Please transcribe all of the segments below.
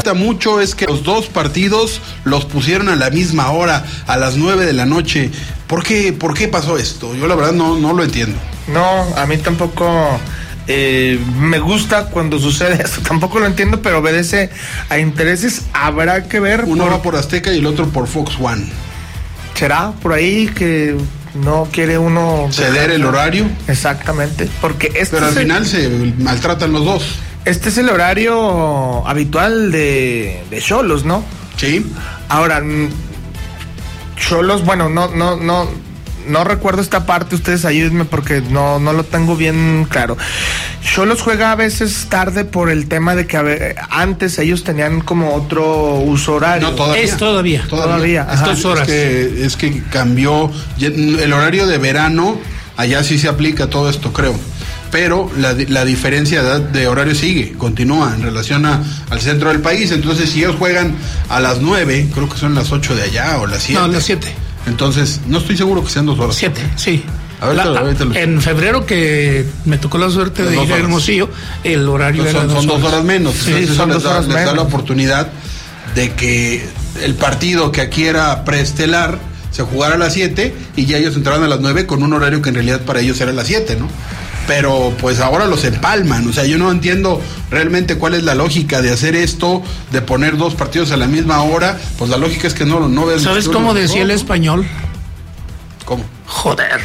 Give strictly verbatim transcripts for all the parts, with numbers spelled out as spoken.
molesta mucho es que los dos partidos los pusieron a la misma hora, a las nueve de la noche. ¿Por qué, por qué pasó esto? Yo la verdad no, no lo entiendo. No, a mí tampoco eh, me gusta cuando sucede esto. Tampoco lo entiendo, pero obedece a intereses. Habrá que ver. Uno por... va por Azteca y el otro por Fox One. ¿Será por ahí que no quiere uno ceder el horario? Exactamente, porque este pero al es final el... se maltratan los dos. Este es el horario habitual de de Xolos, ¿no? Sí. Ahora, Xolos, bueno, no, no, no, no recuerdo esta parte, ustedes ayúdenme porque no, no lo tengo bien claro. Xolos juega a veces tarde por el tema de que a ver, antes ellos tenían como otro uso horario. No, todavía. Es todavía. Todavía. todavía. Estas horas. Es que, es que cambió el horario de verano, allá sí se aplica todo esto, creo. Pero la, la diferencia de, de horario sigue, continúa en relación a, al centro del país. Entonces, si ellos juegan a las nueve, creo que son las ocho de allá o las siete. No, las siete. Entonces, no estoy seguro que sean dos horas. Siete, sí. A ver, la, a ver, lo... En febrero, que me tocó la suerte de, de ir a Hermosillo, el horario pues era son, dos son horas. dos horas menos. Sí, Entonces, son eso dos les, da, horas les menos. da la oportunidad de que el partido que aquí era preestelar se jugara a las siete y ya ellos entraran a las nueve con un horario que en realidad para ellos era las siete, ¿no? Pero pues ahora los empalman, o sea, yo no entiendo realmente cuál es la lógica de hacer esto, de poner dos partidos a la misma hora. Pues la lógica es que no, no ves. ¿Sabes cómo decía el español? ¿Cómo? Joder.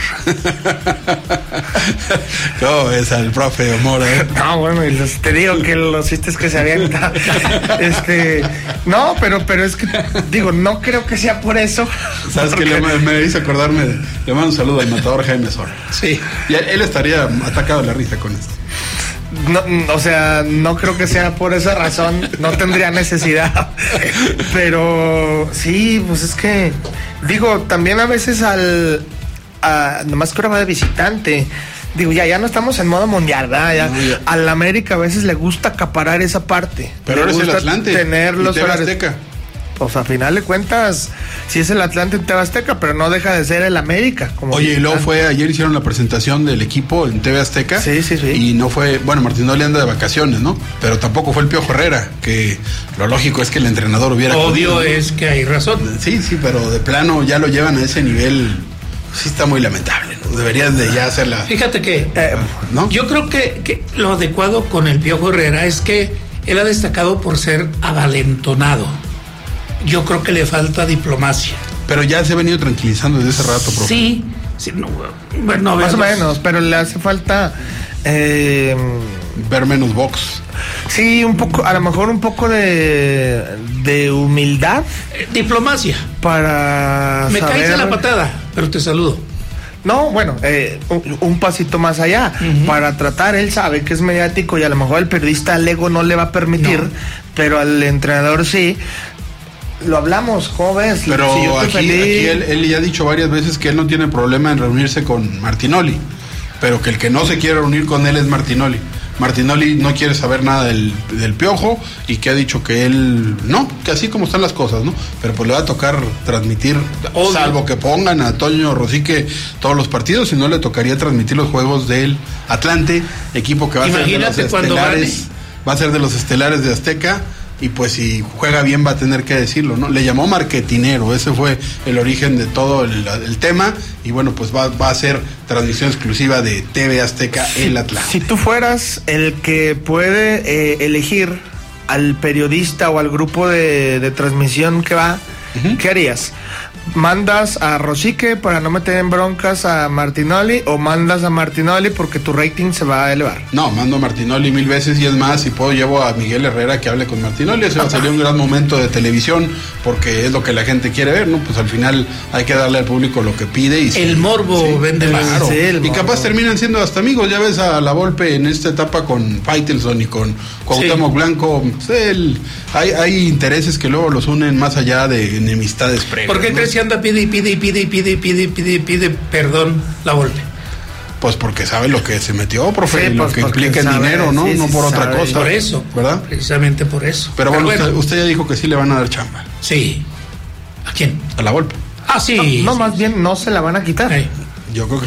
¿Cómo es al profe Mora? ¿Eh? No, bueno, y los, te digo que los chistes que se avienta. este, no, pero, pero es que, digo, no creo que sea por eso. ¿Sabes qué? Le, me hizo acordarme, de, le mando un saludo al matador Jaime Sora. Sí. Y él, él estaría atacado de la risa con esto. No, o sea, no creo que sea por esa razón, no tendría necesidad. Pero sí, pues es que, digo, también a veces al, a, nomás que ahora va de visitante. Digo, ya, ya no estamos en modo mundial, ¿verdad? Ya, no, ya. Al América a veces le gusta acaparar esa parte. Pero ahora es el Atlante. Tener los y T V horarios. Azteca. Pues a final de cuentas, sí es el Atlante en T V Azteca, pero no deja de ser el América. Como Oye, y luego visitante. fue, ayer hicieron la presentación del equipo en T V Azteca. Sí, sí, sí. Y no fue, bueno, Martinoli anda de vacaciones, ¿no? Pero tampoco fue el Piojo Herrera, que lo lógico es que el entrenador hubiera... Obvio acudido, ¿no? es que hay razón. Sí, sí, pero de plano ya lo llevan a ese nivel, sí está muy lamentable, ¿no? Deberían de ya hacerla... Fíjate que Eh, ¿no? yo creo que, que lo adecuado con el Piojo Herrera es que él ha destacado por ser avalentonado. Yo creo que le falta diplomacia. Pero ya se ha venido tranquilizando desde ese rato, profe. Sí, sí, no, bueno, Más o veamos. menos, pero le hace falta... Eh, Ver menos box. sí, un poco, a lo mejor un poco de, de humildad Eh, diplomacia. para Me saber... caes en la patada, pero te saludo. No, bueno, eh, un, un pasito más allá. Uh-huh. Para tratar, él sabe que es mediático y a lo mejor el periodista al ego no le va a permitir, No. pero al entrenador sí. Lo hablamos, ¿cómo ves? Pero Si yo aquí, estoy feliz- aquí él, él ya ha dicho varias veces que él no tiene problema en reunirse con Martinoli, pero que el que no se quiere reunir con él es Martinoli. Martinoli no quiere saber nada del, del Piojo y que ha dicho que él no, que así como están las cosas, ¿no? Pero pues le va a tocar transmitir, Obvio. salvo que pongan a Toño Rosique todos los partidos, si no le tocaría transmitir los juegos del Atlante, equipo que va a ser de Imagínate los cuando estelares, va a ser de los estelares de Azteca. Y pues si juega bien va a tener que decirlo, ¿no? Le llamó marketinero, ese fue el origen de todo el, el tema. Y bueno, pues va, va a ser transmisión exclusiva de T V Azteca el Atlante. Si tú fueras el que puede eh, elegir al periodista o al grupo de, de transmisión que va, Ujú. ¿qué harías? ¿Mandas a Rosique para no meter en broncas a Martinoli o mandas a Martinoli porque tu rating se va a elevar? No, mando a Martinoli mil veces y es más, si puedo llevo a Miguel Herrera que hable con Martinoli, eso sería un gran momento de televisión porque es lo que la gente quiere ver, ¿no? Pues al final hay que darle al público lo que pide y El morbo vende más. Claro. Sí, el y morbo. capaz terminan siendo hasta amigos, ya ves a La Volpe en esta etapa con Faitelson y con Cuauhtémoc Sí. Blanco, pues, el- hay, hay intereses que luego los unen más allá de enemistades previas. ¿Por qué ¿no? crees que anda pide y pide y pide y pide y pide y pide y pide perdón la Volpe? Pues porque sabe lo que se metió, profe, Sí, y lo pues que porque implica el sabe, dinero, ¿no? sí, no sí por otra sabe. cosa. Por eso, ¿verdad? Precisamente por eso. Pero bueno, usted, usted ya dijo que sí le van a dar chamba Sí. ¿A quién? a La Volpe. Ah, sí. No, sí, más sí. bien no se la van a quitar. Ay. Yo creo que